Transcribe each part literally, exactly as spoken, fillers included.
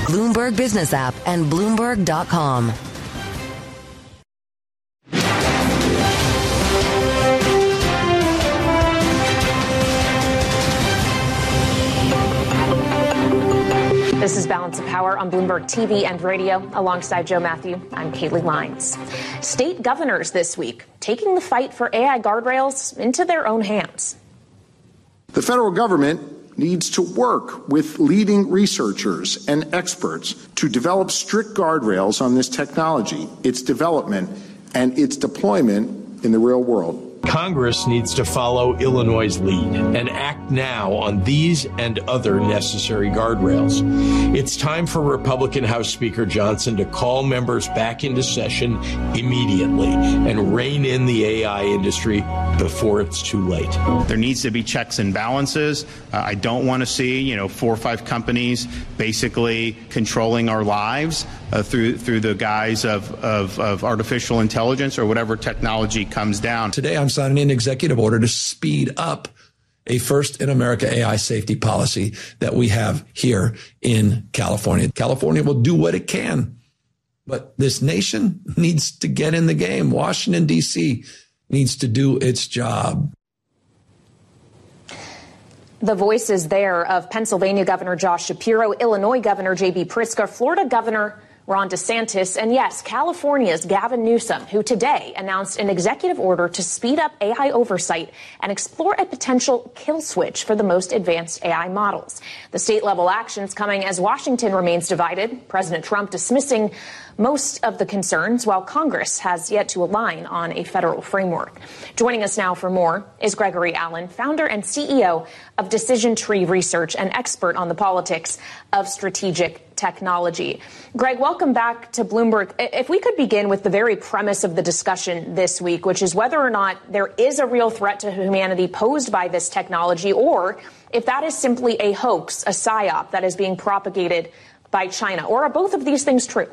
Bloomberg Business App, and Bloomberg dot com. This is Balance of Power on Bloomberg T V and radio. Alongside Joe Matthew, I'm Kaylee Lyons. State governors this week taking the fight for A I guardrails into their own hands. The federal government needs to work with leading researchers and experts to develop strict guardrails on this technology, its development, and its deployment in the real world. Congress needs to follow Illinois' lead and act now on these and other necessary guardrails. It's time for Republican House Speaker Johnson to call members back into session immediately and rein in the A I industry before it's too late. There needs to be checks and balances. Uh, I don't want to see, you know, four or five companies basically controlling our lives uh, through through the guise of, of, of artificial intelligence or whatever technology comes down. Today, I'm signing an executive order to speed up a first in America A I safety policy that we have here in California. California will do what it can, but this nation needs to get in the game. Washington, D C needs to do its job. The voices there of Pennsylvania Governor Josh Shapiro, Illinois Governor J B Pritzker, Florida Governor Ron DeSantis, and yes, California's Gavin Newsom, who today announced an executive order to speed up A I oversight and explore a potential kill switch for the most advanced A I models. The state-level actions coming as Washington remains divided, President Trump dismissing most of the concerns, while Congress has yet to align on a federal framework. Joining us now for more is Gregory Allen, founder and C E O of Decision Tree Research and expert on the politics of strategic technology. Greg, welcome back to Bloomberg. If we could begin with the very premise of the discussion this week, which is whether or not there is a real threat to humanity posed by this technology, or if that is simply a hoax, a psyop that is being propagated by China, or are both of these things true?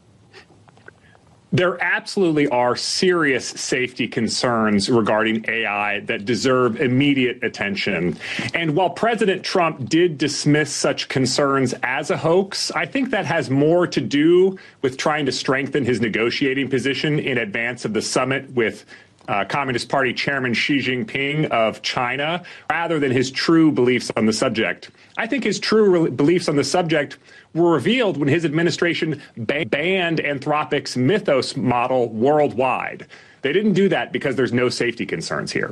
There absolutely are serious safety concerns regarding A I that deserve immediate attention. And while President Trump did dismiss such concerns as a hoax, I think that has more to do with trying to strengthen his negotiating position in advance of the summit with Uh, Communist Party Chairman Xi Jinping of China, rather than his true beliefs on the subject. I think his true re- beliefs on the subject were revealed when his administration ba- banned Anthropic's Mythos model worldwide. They didn't do that because there's no safety concerns here.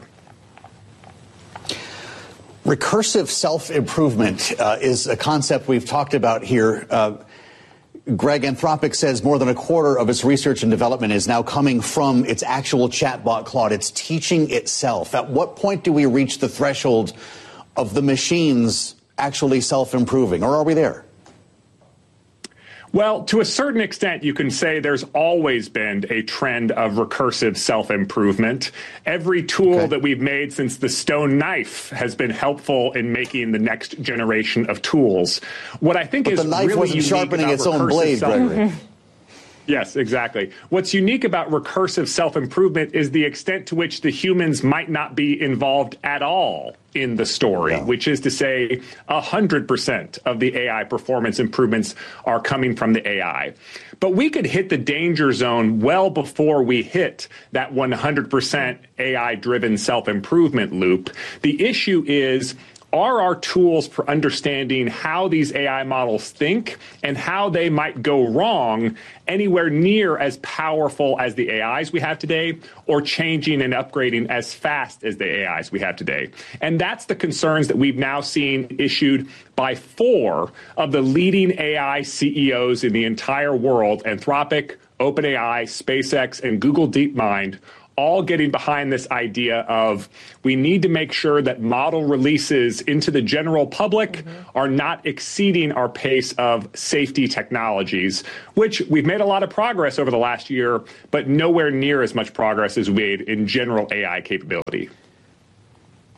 Recursive self-improvement uh, is a concept we've talked about here. Uh, Greg, Anthropic says more than a quarter of its research and development is now coming from its actual chatbot, Claude. It's teaching itself. At what point do we reach the threshold of the machines actually self-improving, or are we there? Well, to a certain extent, you can say there's always been a trend of recursive self-improvement. Every tool okay. that we've made since the stone knife has been helpful in making the next generation of tools. What I think but is the knife really wasn't unique sharpening about its own blade, self- Gregory. Yes, exactly. What's unique about recursive self-improvement is the extent to which the humans might not be involved at all in the story, yeah. which is to say one hundred percent of the A I performance improvements are coming from the A I. But we could hit the danger zone well before we hit that one hundred percent A I-driven self-improvement loop. The issue is, are our tools for understanding how these A I models think and how they might go wrong anywhere near as powerful as the A Is we have today, or changing and upgrading as fast as the A Is we have today? And that's the concerns that we've now seen issued by four of the leading A I C E Os in the entire world: Anthropic, OpenAI, SpaceX, and Google DeepMind, all getting behind this idea of we need to make sure that model releases into the general public mm-hmm. are not exceeding our pace of safety technologies, which we've made a lot of progress over the last year, but nowhere near as much progress as we made in general A I capability.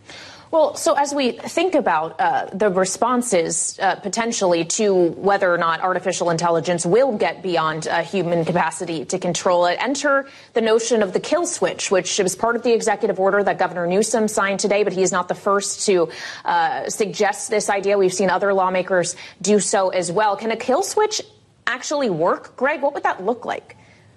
Well, so as we think about uh, the responses uh, potentially to whether or not artificial intelligence will get beyond uh, human capacity to control it, enter the notion of the kill switch, which was part of the executive order that Governor Newsom signed today, but he is not the first to uh, suggest this idea. We've seen other lawmakers do so as well. Can a kill switch actually work? Greg, what would that look like?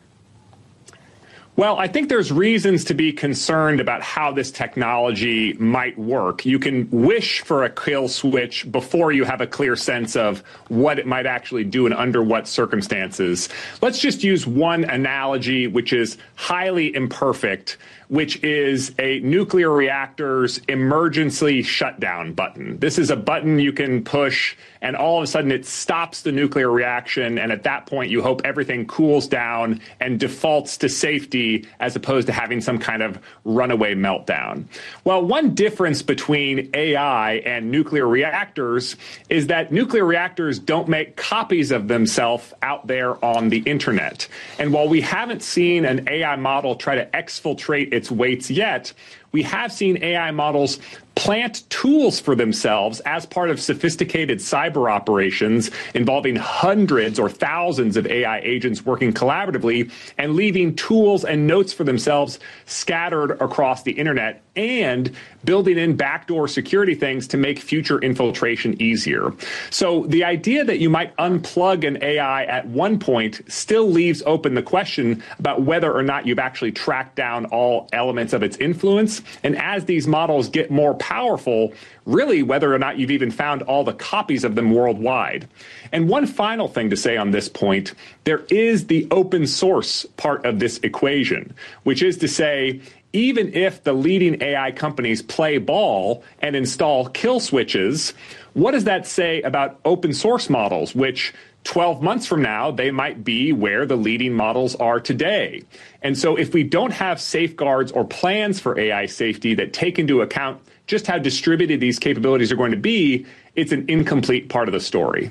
Well, I think there's reasons to be concerned about how this technology might work. You can wish for a kill switch before you have a clear sense of what it might actually do and under what circumstances. Let's just use one analogy, which is highly imperfect, which is a nuclear reactor's emergency shutdown button. This is a button you can push, and all of a sudden it stops the nuclear reaction, and at that point you hope everything cools down and defaults to safety as opposed to having some kind of runaway meltdown. Well, one difference between A I and nuclear reactors is that nuclear reactors don't make copies of themselves out there on the internet. And while we haven't seen an A I model try to exfiltrate its weights yet, we have seen A I models plant tools for themselves as part of sophisticated cyber operations involving hundreds or thousands of A I agents working collaboratively and leaving tools and notes for themselves scattered across the internet, and building in backdoor security things to make future infiltration easier. So the idea that you might unplug an A I at one point still leaves open the question about whether or not you've actually tracked down all elements of its influence. And as these models get more powerful, really whether or not you've even found all the copies of them worldwide. And one final thing to say on this point, there is the open source part of this equation, which is to say, even if the leading A I companies play ball and install kill switches, what does that say about open source models, which twelve months from now, they might be where the leading models are today? And so if we don't have safeguards or plans for A I safety that take into account just how distributed these capabilities are going to be, it's an incomplete part of the story.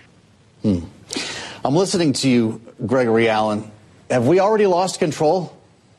Hmm. I'm listening to you, Gregory Allen. Have we already lost control?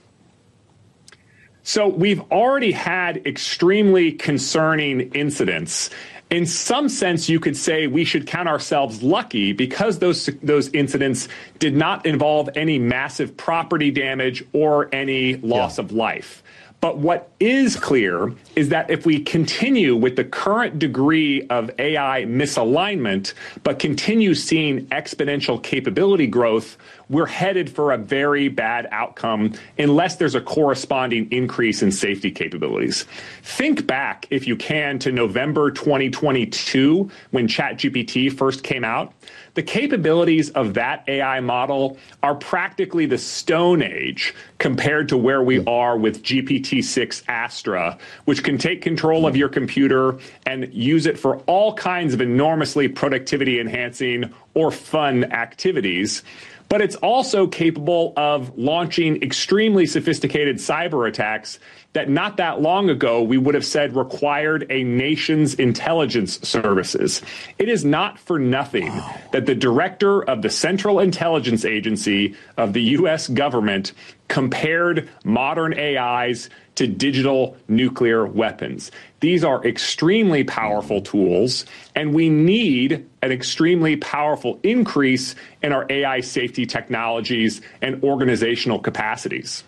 So we've already had extremely concerning incidents. In some sense, you could say we should count ourselves lucky because those those incidents did not involve any massive property damage or any loss yeah. of life. But what is clear is that if we continue with the current degree of A I misalignment, but continue seeing exponential capability growth, we're headed for a very bad outcome unless there's a corresponding increase in safety capabilities. Think back, if you can, to November twenty twenty-two when ChatGPT first came out. The capabilities of that A I model are practically the Stone Age compared to where we are with G P T six Astra, which can take control of your computer and use it for all kinds of enormously productivity enhancing or fun activities. But it's also capable of launching extremely sophisticated cyber attacks that not that long ago we would have said required a nation's intelligence services. It is not for nothing wow. that the director of the Central Intelligence Agency of the U S government compared modern A Is to digital nuclear weapons. These are extremely powerful tools, and we need an extremely powerful increase in our A I safety technologies and organizational capacities.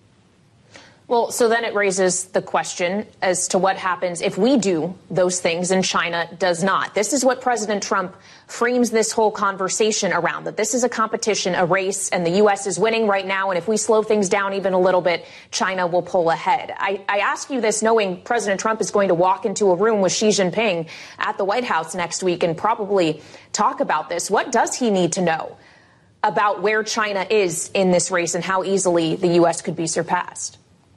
Well, so then it raises the question as to what happens if we do those things and China does not. This is what President Trump frames this whole conversation around, that this is a competition, a race, and the U S is winning right now. And if we slow things down even a little bit, China will pull ahead. I, I ask you this knowing President Trump is going to walk into a room with Xi Jinping at the White House next week and probably talk about this. What does he need to know about where China is in this race and how easily the U S could be surpassed?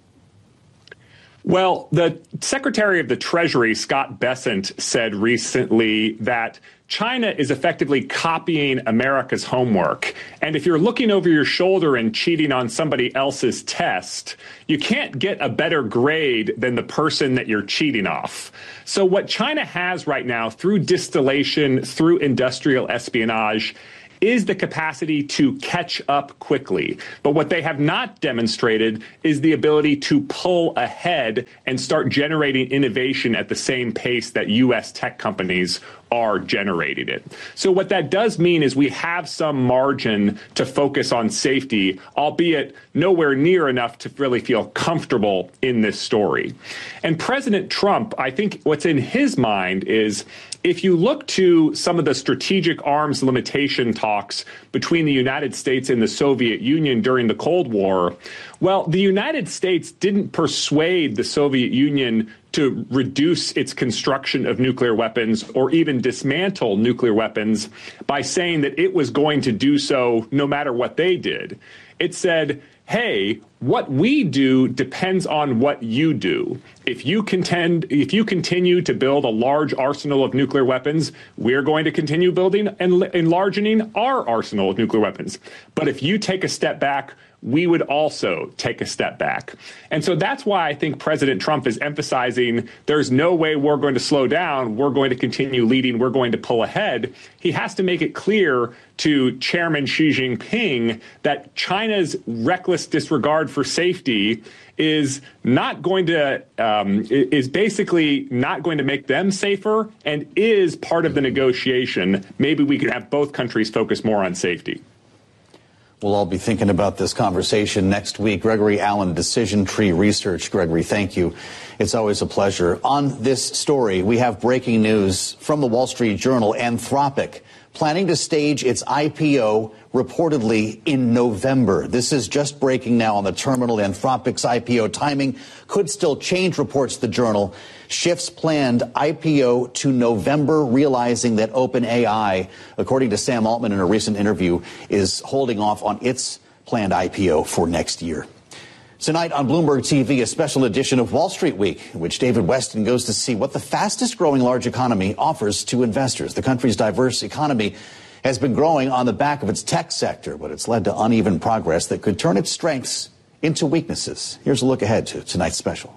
Well, the Secretary of the Treasury, Scott Bessent, said recently that China is effectively copying America's homework. And if you're looking over your shoulder and cheating on somebody else's test, you can't get a better grade than the person that you're cheating off. So what China has right now through distillation, through industrial espionage, is the capacity to catch up quickly. But what they have not demonstrated is the ability to pull ahead and start generating innovation at the same pace that U S tech companies are generating it. So what that does mean is we have some margin to focus on safety, albeit nowhere near enough to really feel comfortable in this story. And President Trump, I think what's in his mind is, if you look to some of the strategic arms limitation talks between the United States and the Soviet Union during the Cold War, well, the United States didn't persuade the Soviet Union to reduce its construction of nuclear weapons or even dismantle nuclear weapons by saying that it was going to do so no matter what they did. It said, hey, what we do depends on what you do. If you contend, if you continue to build a large arsenal of nuclear weapons, we're going to continue building and enlarging our arsenal of nuclear weapons. But if you take a step back, we would also take a step back. And so that's why I think President Trump is emphasizing there's no way we're going to slow down. We're going to continue leading. We're going to pull ahead. He has to make it clear to Chairman Xi Jinping that China's reckless disregard for safety is not going to, um, is basically not going to make them safer and is part of the negotiation. Maybe we can have both countries focus more on safety. We'll all be thinking about this conversation next week. Gregory Allen, Decision Tree Research. Gregory, thank you. It's always a pleasure. On this story, we have breaking news from the Wall Street Journal. Anthropic planning to stage its I P O reportedly in November. This is just breaking now on the terminal. Anthropic's I P O timing could still change, reports the Journal. Shifts planned I P O to November, realizing that OpenAI, according to Sam Altman in a recent interview, is holding off on its planned I P O for next year. Tonight on Bloomberg T V, a special edition of Wall Street Week, in which David Weston goes to see what the fastest growing large economy offers to investors. The country's diverse economy has been growing on the back of its tech sector, but it's led to uneven progress that could turn its strengths into weaknesses. Here's a look ahead to tonight's special.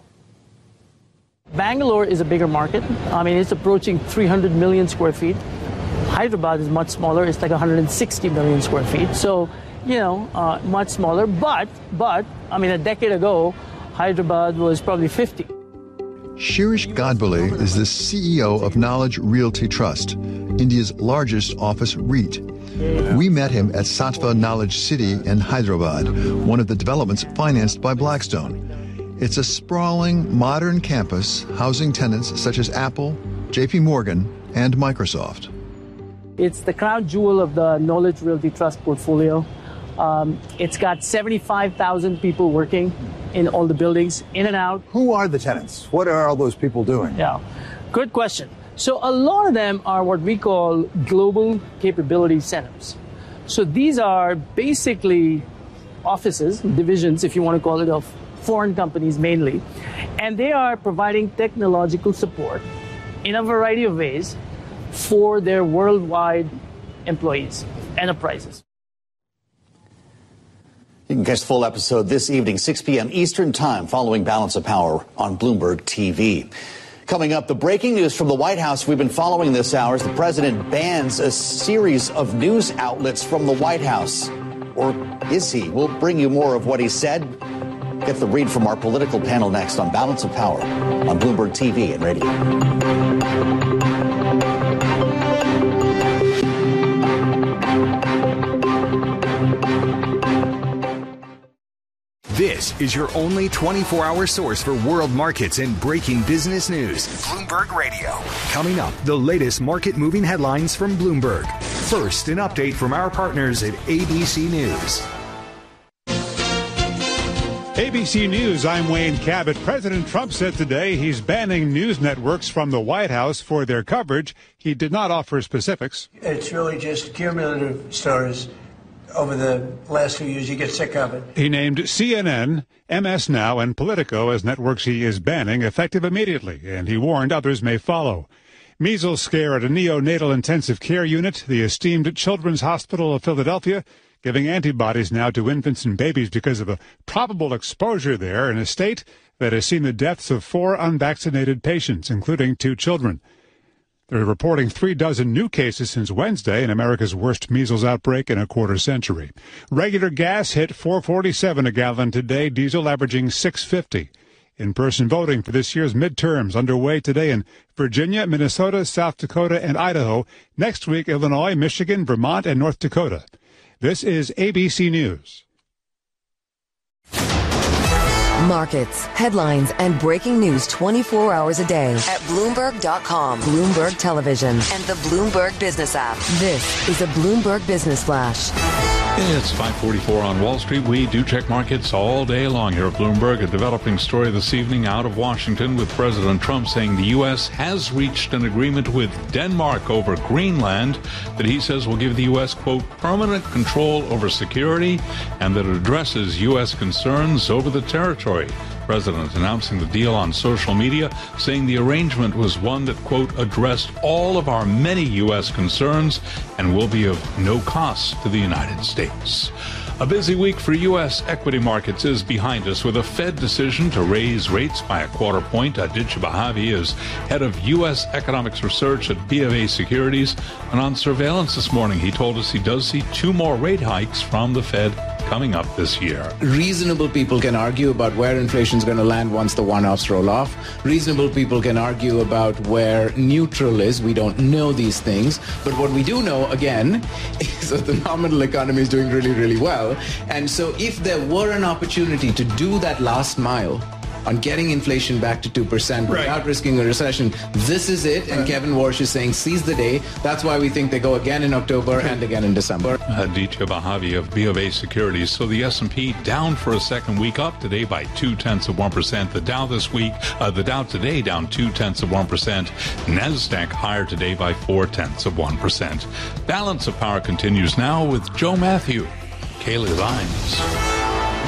Bangalore is a bigger market. I mean, it's approaching three hundred million square feet. Hyderabad is much smaller. It's like one hundred sixty million square feet. So, you know, uh, much smaller. But, but, I mean, a decade ago, Hyderabad was probably fifty. Shirish Gadbole is the C E O of Knowledge Realty Trust, India's largest office REIT. We met him at Sattva Knowledge City in Hyderabad, one of the developments financed by Blackstone. It's a sprawling, modern campus housing tenants such as Apple, J P Morgan, and Microsoft. It's the crown jewel of the Knowledge Realty Trust portfolio. Um, it's got seventy-five thousand people working in all the buildings, in and out. Who are the tenants? What are all those people doing? Yeah, good question. So a lot of them are what we call global capability centers. So these are basically offices, divisions, if you want to call it, of foreign companies mainly. And they are providing technological support in a variety of ways for their worldwide employees, enterprises. You can catch the full episode this evening, six p.m. Eastern Time, following Balance of Power on Bloomberg T V. Coming up, the breaking news from the White House we've been following this hour is the president bans a series of news outlets from the White House. Or is he? We'll bring you more of what he said. Get the read from our political panel next on Balance of Power on Bloomberg T V and radio. This is your only twenty-four hour source for world markets and breaking business news. Bloomberg Radio. Coming up, the latest market moving headlines from Bloomberg. First, an update from our partners at A B C News. A B C News, I'm Wayne Cabot. President Trump said today he's banning news networks from the White House for their coverage. He did not offer specifics. It's really just cumulative stories. Over the last few years, you get sick of it. He named C N N, M S Now, and Politico as networks he is banning, effective immediately, and he warned others may follow. Measles scare at a neonatal intensive care unit, the esteemed Children's Hospital of Philadelphia, giving antibodies now to infants and babies because of a probable exposure there in a state that has seen the deaths of four unvaccinated patients, including two children. They're reporting three dozen new cases since Wednesday in America's worst measles outbreak in a quarter century. Regular gas hit four forty-seven a gallon today, diesel averaging six fifty. In-person voting for this year's midterms underway today in Virginia, Minnesota, South Dakota, and Idaho. Next week, Illinois, Michigan, Vermont, and North Dakota. This is A B C News. Markets, headlines, and breaking news twenty-four hours a day at Bloomberg dot com, Bloomberg Television, and the Bloomberg Business app. This is a Bloomberg Business Flash. It's five forty-four on Wall Street. We do check markets all day long here at Bloomberg. A developing story this evening out of Washington with President Trump saying the U S has reached an agreement with Denmark over Greenland that he says will give the U S, quote, permanent control over security and that addresses U S concerns over the territory. President announcing the deal on social media, saying the arrangement was one that, quote, addressed all of our many U S concerns and will be of no cost to the United States. A busy week for U S equity markets is behind us with a Fed decision to raise rates by a quarter point. Aditya Bahavi is head of U S economics research at B of A Securities. And on surveillance this morning, he told us he does see two more rate hikes from the Fed coming up this year. Reasonable people can argue about where inflation is going to land once the one-offs roll off. Reasonable people can argue about where neutral is. We don't know these things. But what we do know, again, is that the nominal economy is doing really, really well. And so if there were an opportunity to do that last mile on getting inflation back to two percent right. without risking a recession, this is it. And Kevin Warsh is saying, seize the day. That's why we think they go again in October and again in December. Aditya Bahavi of B of A Securities. So the S and P down for a second week, up today by two-tenths of one percent. The Dow this week, uh, the Dow today down two-tenths of one percent. NASDAQ higher today by four-tenths of one percent. Balance of Power continues now with Joe Matthew, Kaylee Lines.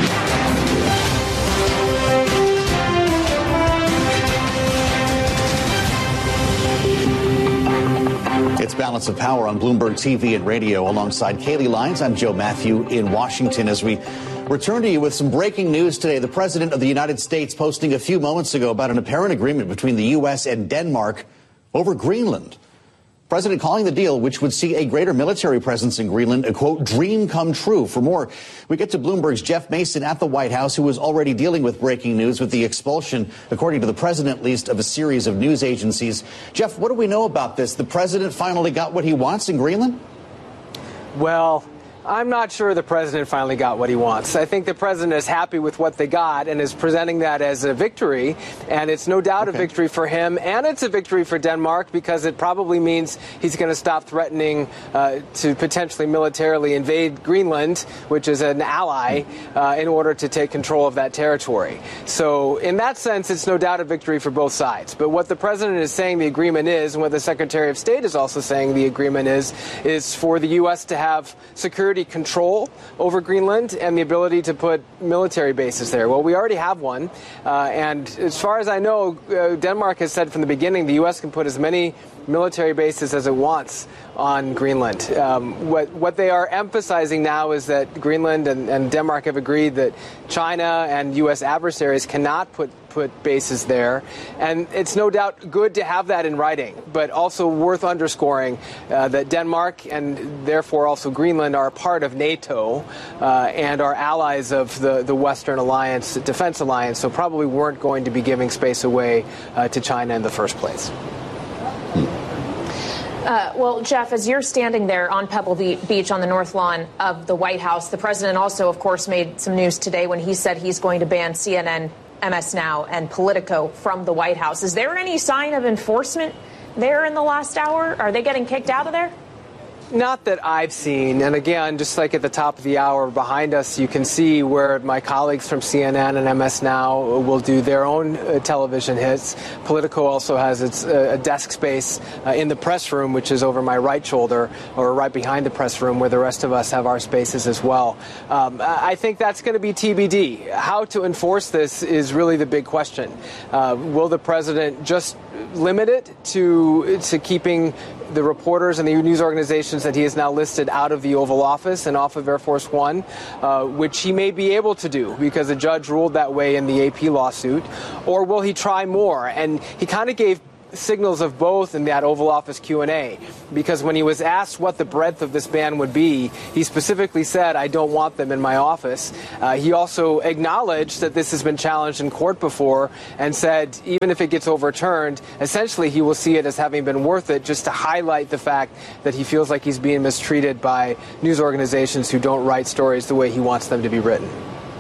It's Balance of Power on Bloomberg T V and radio. Alongside Kaylee Lines, I'm Joe Matthew in Washington. As we return to you with some breaking news today, the President of the United States posting a few moments ago about an apparent agreement between the U S and Denmark over Greenland. President calling the deal, which would see a greater military presence in Greenland, a, quote, dream come true. For more, we get to Bloomberg's Jeff Mason at the White House, who was already dealing with breaking news with the expulsion, according to the president, at least, of a series of news agencies. Jeff, what do we know about this? The president finally got what he wants in Greenland? Well, I'm not sure the president finally got what he wants. I think the president is happy with what they got and is presenting that as a victory. And it's no doubt okay. a victory for him. And it's a victory for Denmark because it probably means he's going to stop threatening uh, to potentially militarily invade Greenland, which is an ally, uh, in order to take control of that territory. So in that sense, it's no doubt a victory for both sides. But what the president is saying the agreement is, and what the Secretary of State is also saying the agreement is, is for the U S to have security control over Greenland and the ability to put military bases there. Well, we already have one. Uh, and as far as I know, uh, Denmark has said from the beginning the U S can put as many military bases as it wants on Greenland. Um, what, what they are emphasizing now is that Greenland and, and Denmark have agreed that China and U S adversaries cannot put put bases there. And it's no doubt good to have that in writing, but also worth underscoring uh, that Denmark and therefore also Greenland are a part of NATO uh, and are allies of the, the Western Alliance, Defense Alliance, so probably weren't going to be giving space away uh, to China in the first place. Uh, well, Jeff, as you're standing there on Pebble Beach on the North Lawn of the White House, the president also, of course, made some news today when he said he's going to ban C N N, M S Now, and Politico from the White House. Is there any sign of enforcement there in the last hour? Are they getting kicked out of there? Not that I've seen. And again, just like at the top of the hour behind us, you can see where my colleagues from C N N and M S Now will do their own uh, television hits. Politico also has its uh, a desk space uh, in the press room, which is over my right shoulder or right behind the press room where the rest of us have our spaces as well. Um, I think that's going to be T B D. How to enforce this is really the big question. Uh, will the president just limit it to to keeping the reporters and the news organizations that he has now listed out of the Oval Office and off of Air Force One, uh, which he may be able to do because a judge ruled that way in the A P lawsuit? Or will he try more? And he kind of gave signals of both in that Oval Office Q and A, because when he was asked what the breadth of this ban would be, he specifically said, I don't want them in my office. Uh, he also acknowledged that this has been challenged in court before and said even if it gets overturned, essentially he will see it as having been worth it, just to highlight the fact that he feels like he's being mistreated by news organizations who don't write stories the way he wants them to be written.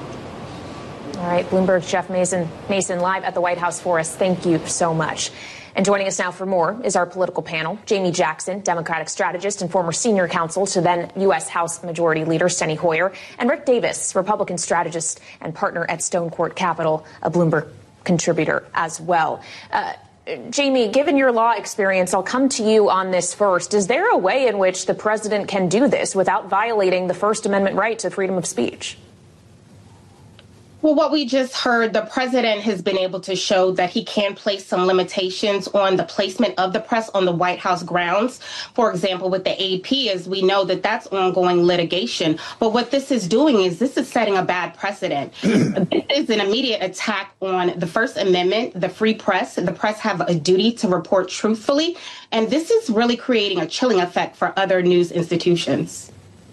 All right, Bloomberg's Jeff Mason, Mason live at the White House for us. Thank you so much. And joining us now for more is our political panel, Jamie Jackson, Democratic strategist and former senior counsel to then U S House Majority Leader Steny Hoyer, and Rick Davis, Republican strategist and partner at Stone Court Capital, a Bloomberg contributor as well. Uh, Jamie, given your law experience, I'll come to you on this first. Is there a way in which the president can do this without violating the First Amendment right to freedom of speech? Well, what we just heard, the president has been able to show that he can place some limitations on the placement of the press on the White House grounds. For example, with the A P, as we know that that's ongoing litigation. But what this is doing is this is setting a bad precedent. This is an immediate attack on the First Amendment, the free press. The press have a duty to report truthfully. And this is really creating a chilling effect for other news institutions.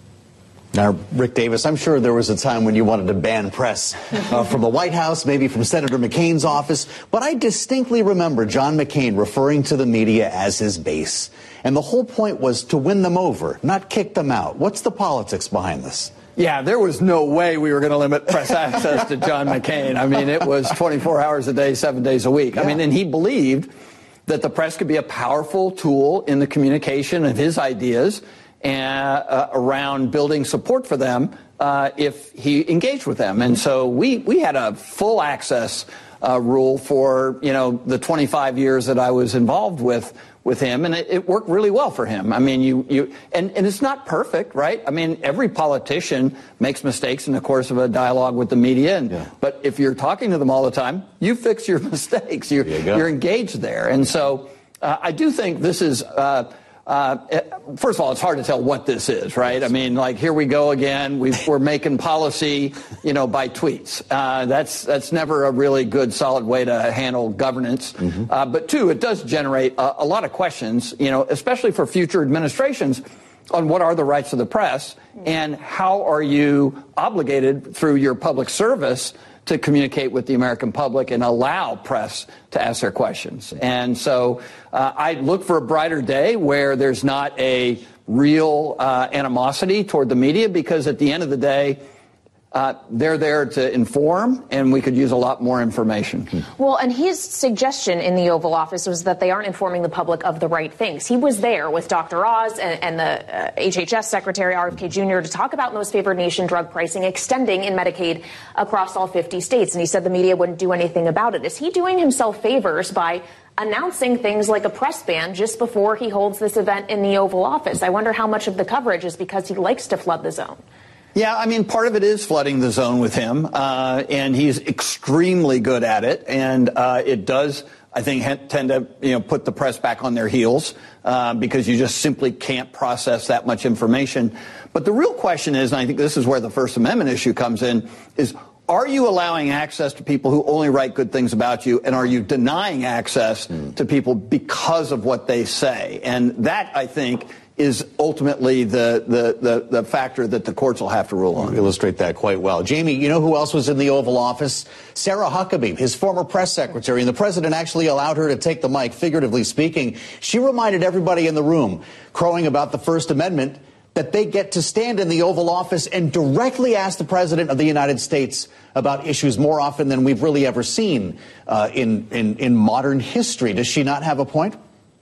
Now, Rick Davis, I'm sure there was a time when you wanted to ban press uh, from the White House, maybe from Senator McCain's office. But I distinctly remember John McCain referring to the media as his base. And the whole point was to win them over, not kick them out. What's the politics behind this? Yeah, there was no way we were going to limit press access to John McCain. I mean, it was twenty-four hours a day, seven days a week. Yeah. I mean, and he believed that the press could be a powerful tool in the communication of his ideas and, uh, around building support for them uh, if he engaged with them. And so we, we had a full access uh, rule for, you know, the twenty-five years that I was involved with with him, and it, it worked really well for him. I mean, you, you and, and it's not perfect, right? I mean, every politician makes mistakes in the course of a dialogue with the media, and, yeah. but if you're talking to them all the time, you fix your mistakes. You're, you you're engaged there. And so uh, I do think this is, uh, uh, first of all, it's hard to tell what this is, right? I mean, like, here we go again. We've, we're making policy, you know, by tweets. Uh, that's that's never a really good, solid way to handle governance. Mm-hmm. Uh, but two, it does generate a, a lot of questions, you know, especially for future administrations, on what are the rights of the press and how are you obligated through your public service to communicate with the American public and allow press to ask their questions. And so uh, I look for a brighter day where there's not a real uh, animosity toward the media, because at the end of the day, Uh, they're there to inform, and we could use a lot more information. Well, and his suggestion in the Oval Office was that they aren't informing the public of the right things. He was there with Doctor Oz and, and the uh, H H S Secretary R F K Junior to talk about most favored nation drug pricing extending in Medicaid across all fifty states. And he said the media wouldn't do anything about it. Is he doing himself favors by announcing things like a press ban just before he holds this event in the Oval Office? I wonder how much of the coverage is because he likes to flood the zone. Yeah, I mean, part of it is flooding the zone with him, uh, and he's extremely good at it. And uh, it does, I think, tend to, you know, put the press back on their heels uh, because you just simply can't process that much information. But the real question is, and I think this is where the First Amendment issue comes in, is are you allowing access to people who only write good things about you, and are you denying access mm. to people because of what they say? And that, I think, is ultimately the, the, the, the factor that the courts will have to rule on. You illustrate that quite well. Jamie, you know who else was in the Oval Office? Sarah Huckabee, his former press secretary, and the president actually allowed her to take the mic, figuratively speaking. She reminded everybody in the room, crowing about the First Amendment, that they get to stand in the Oval Office and directly ask the president of the United States about issues more often than we've really ever seen uh, in, in, in modern history. Does she not have a point?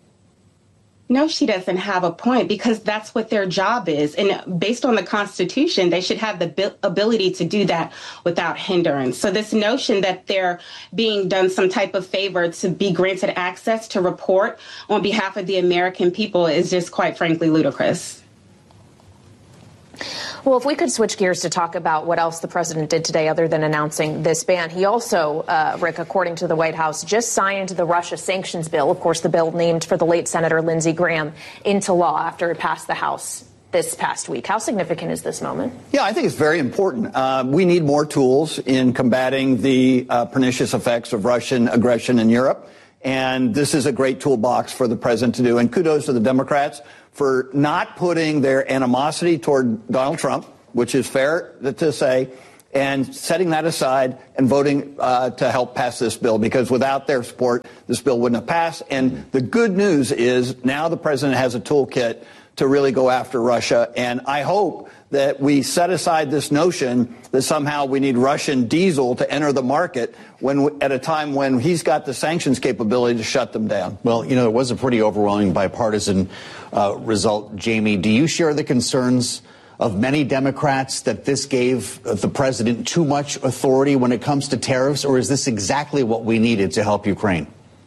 No, she doesn't have a point, because that's what their job is. And based on the Constitution, they should have the ability to do that without hindrance. So this notion that they're being done some type of favor to be granted access to report on behalf of the American people is just, quite frankly, ludicrous. Well, if we could switch gears to talk about what else the president did today other than announcing this ban. He also, uh, Rick, according to the White House, just signed the Russia sanctions bill, of course, the bill named for the late Senator Lindsey Graham, into law after it passed the House this past week. How significant is this moment? Yeah, I think it's very important. Uh, we need more tools in combating the uh, pernicious effects of Russian aggression in Europe. And this is a great toolbox for the president to do. And kudos to the Democrats for not putting their animosity toward Donald Trump, which is fair to say, and setting that aside and voting uh, to help pass this bill, because without their support, this bill wouldn't have passed. And the good news is now the president has a toolkit to really go after Russia. And I hope that we set aside this notion that somehow we need Russian diesel to enter the market when, at a time when he's got the sanctions capability to shut them down. Well, you know, it was a pretty overwhelming bipartisan uh, result, Jamie. Do you share the concerns of many Democrats that this gave the president too much authority when it comes to tariffs, or is this exactly what we needed to help Ukraine?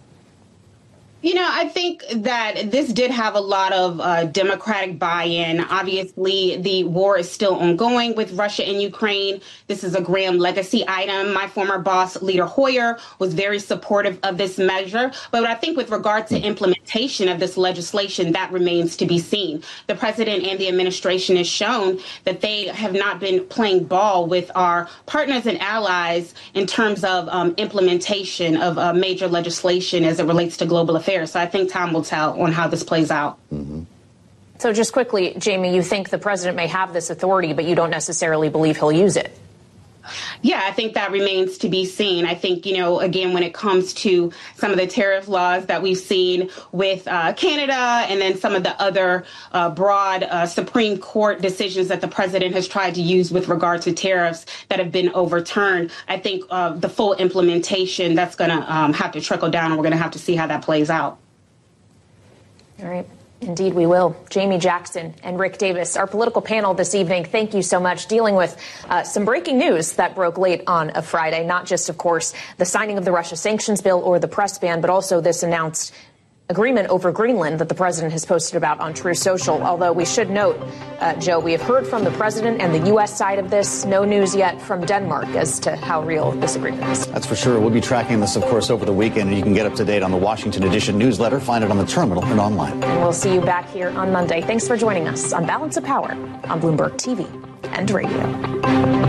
You know, I think that this did have a lot of uh, Democratic buy-in. Obviously, the war is still ongoing with Russia and Ukraine. This is a Graham legacy item. My former boss, Leader Hoyer, was very supportive of this measure. But I think with regard to implementation of this legislation, that remains to be seen. The president and the administration has shown that they have not been playing ball with our partners and allies in terms of um, implementation of uh, major legislation as it relates to global affairs. So I think time will tell on how this plays out. Mm-hmm. So just quickly, Jamie, you think the president may have this authority, but you don't necessarily believe he'll use it. Yeah, I think that remains to be seen. I think, you know, again, when it comes to some of the tariff laws that we've seen with uh, Canada and then some of the other uh, broad uh, Supreme Court decisions that the president has tried to use with regard to tariffs that have been overturned, I think uh, the full implementation, that's going to um, have to trickle down, and we're going to have to see how that plays out. All right. Indeed, we will. Jamie Jackson and Rick Davis, our political panel this evening, thank you so much, dealing with uh, some breaking news that broke late on a Friday, not just, of course, the signing of the Russia sanctions bill or the press ban, but also this announced agreement over Greenland that the president has posted about on Truth Social. Although we should note, uh, Joe, we have heard from the president and the U S side of this. No news yet from Denmark as to how real this agreement is. That's for sure. We'll be tracking this, of course, over the weekend, and you can get up to date on the Washington Edition newsletter. Find it on the terminal and online. And we'll see you back here on Monday. Thanks for joining us on Balance of Power on Bloomberg T V and radio.